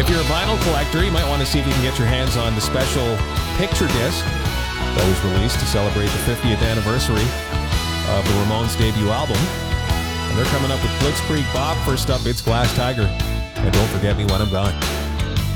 If you're a vinyl collector, you might want to see if you can get your hands on the special picture disc that was released to celebrate the 50th anniversary of the Ramones' debut album. And they're coming up with Blitzkrieg Bob. First up, it's Glass Tiger. And don't forget me when I'm gone.